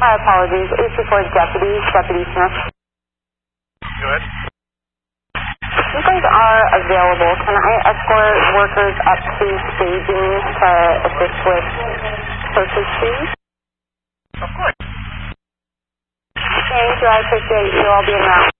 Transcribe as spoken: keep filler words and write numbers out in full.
My apologies. eight two four Deputy, Deputy Smith. Go ahead. If you guys are available, can I escort workers up to staging to assist with searches, please? Of course. Thank you. I appreciate you all being around.